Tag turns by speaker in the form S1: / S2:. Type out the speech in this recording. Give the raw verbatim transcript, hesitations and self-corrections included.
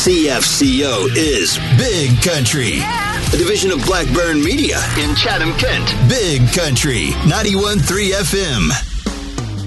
S1: C F C O is Big Country, a division of Blackburn Media in Chatham, Kent. Big Country, ninety-one point three F M.